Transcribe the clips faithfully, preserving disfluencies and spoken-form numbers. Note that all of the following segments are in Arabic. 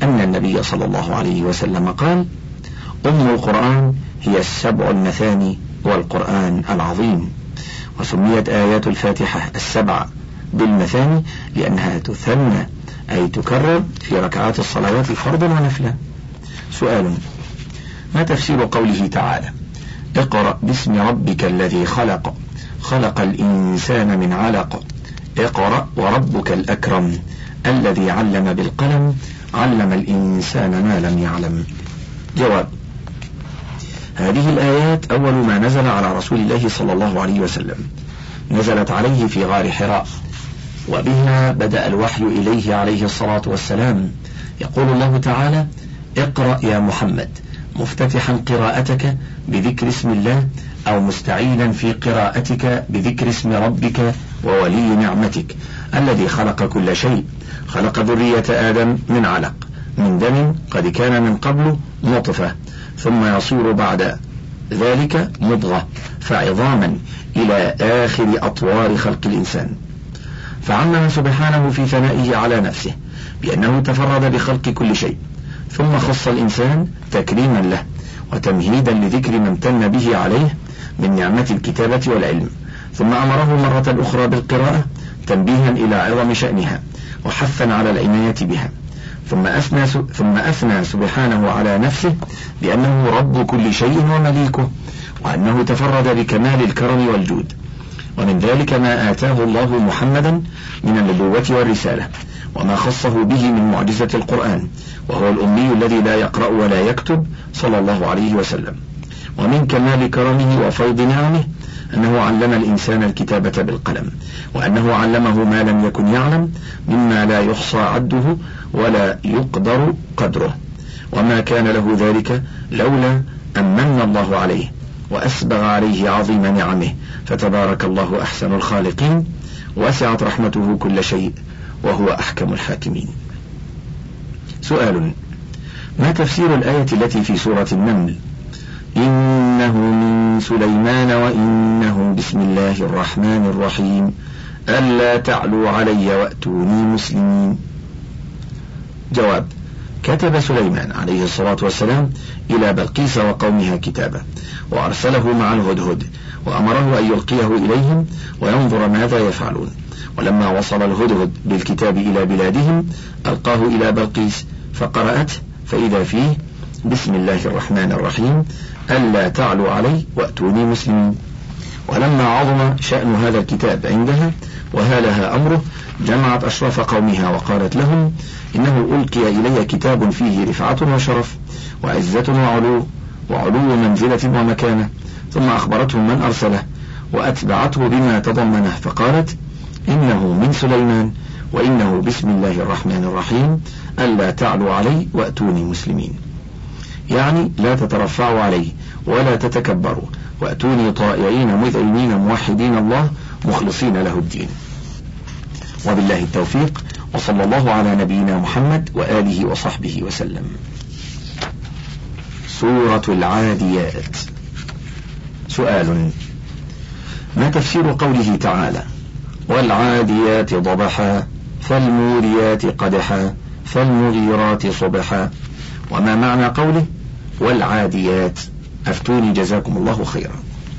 أن النبي صلى الله عليه وسلم قال: أم القرآن هي السبع المثاني والقرآن العظيم. وسميت آيات الفاتحة السبع بالمثاني لأنها تثنى أي تكرر في ركعات الصلوات فرضا ونفلا. سؤال: ما تفسير قوله تعالى: اقرأ باسم ربك الذي خلق خلق الإنسان من علق اقرأ وربك الأكرم الذي علم بالقلم علم الإنسان ما لم يعلم؟ جواب: هذه الآيات أول ما نزل على رسول الله صلى الله عليه وسلم، نزلت عليه في غار حراء، وبها بدأ الوحي إليه عليه الصلاة والسلام. يقول الله تعالى: اقرأ يا محمد، مفتتحا قراءتك بذكر اسم الله، أو مستعينا في قراءتك بذكر اسم ربك وولي نعمتك الذي خلق كل شيء، خلق ذرية آدم من علق من دم قد كان من قبل نطفة، ثم يصير بعد ذلك مضغة فعظاما إلى آخر أطوار خلق الإنسان. فعمم سبحانه في ثنائه على نفسه بأنه تفرد بخلق كل شيء، ثم خص الإنسان تكريما له وتمهيدا لذكر من امتن به عليه من نعمة الكتابة والعلم، ثم أمره مرة أخرى بالقراءة تنبيها إلى عظم شأنها وحثا على العناية بها، ثم أثنى, ثم أثنى سبحانه على نفسه بأنه رب كل شيء ومليكه، وأنه تفرد بكمال الكرم والجود. ومن ذلك ما آتاه الله محمدا من النبوة والرسالة، وما خصه به من معجزة القرآن، وهو الأمي الذي لا يقرأ ولا يكتب صلى الله عليه وسلم. ومن كمال كرمه وفيض نعمه أنه علم الإنسان الكتابة بالقلم، وأنه علمه ما لم يكن يعلم مما لا يحصى عده ولا يقدر قدره، وما كان له ذلك لولا أن من الله عليه وأسبغ عليه عظيم نعمه، فتبارك الله أحسن الخالقين، وسعت رحمته كل شيء، وهو أحكم الحاكمين. سؤال: ما تفسير الآية التي في سورة النمل: إنه من سليمان وإنه بسم الله الرحمن الرحيم ألا تعلوا علي وأتوني مسلمين؟ جواب: كتب سليمان عليه الصلاة والسلام إلى بلقيس وقومها كتابا، وأرسله مع الهدهد، وأمره أن يلقيه إليهم وينظر ماذا يفعلون. ولما وصل الهدهد بالكتاب إلى بلادهم ألقاه إلى بلقيس فقرأته، فإذا فيه: بسم الله الرحمن الرحيم ألا تعلوا علي وأتوني مسلمين. ولما عظم شأن هذا الكتاب عندها وهالها أمره، جمعت أشراف قومها وقالت لهم: إنه ألقي إلي كتاب فيه رفعة وشرف وعزة وعلو وعلو منزلة ومكانة. ثم أخبرتهم من أرسله وأتبعته بما تضمنه، فقالت: إنه من سليمان وإنه بسم الله الرحمن الرحيم ألا تعلوا علي وأتوني مسلمين، يعني لا تترفعوا عليه ولا تتكبروا، وأتوني طائعين مذعنين موحدين الله مخلصين له الدين. وبالله التوفيق، وصلى الله على نبينا محمد وآله وصحبه وسلم. سورة العاديات. سؤال: ما تفسير قوله تعالى: والعاديات ضبحا فالموريات قدحا فالمغيرات صبحا؟ وما معنى قوله والعاديات؟ أفتوني جزاكم الله خيرا.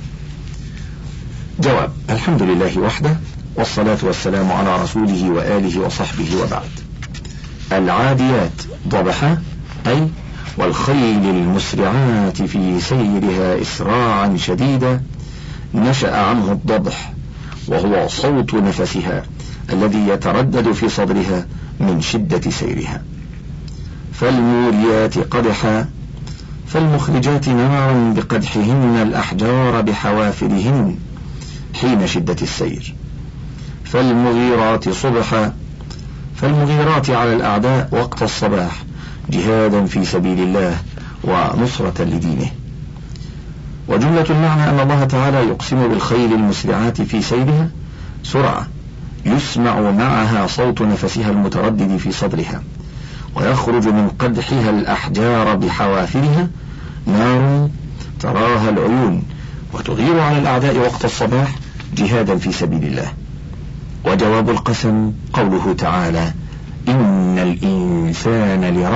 جواب: الحمد لله وحده، والصلاة والسلام على رسوله وآله وصحبه، وبعد. العاديات ضبحا أي والخيل المسرعات في سيرها إسراعا شديدا، نشأ عنه الضبح، وهو صوت نفسها الذي يتردد في صدرها من شدة سيرها. فالموريات قدحا فالمخرجات نارا بقدحهن الأحجار بحوافرهن حين شدة السير. فالمغيرات صبحا فالمغيرات على الأعداء وقت الصباح جهادا في سبيل الله ونصرة لدينه. وجملة المعنى أن الله تعالى يقسم بالخيل المسرعات في سيرها سرعة يسمع معها صوت نفسها المتردد في صدرها، ويخرج من قدحها الأحجار بحوافرها نار تراها العيون وتغير على الأعداء وقت الصباح جهادا في سبيل الله. وجواب القسم قوله تعالى: إن الإنسان لربه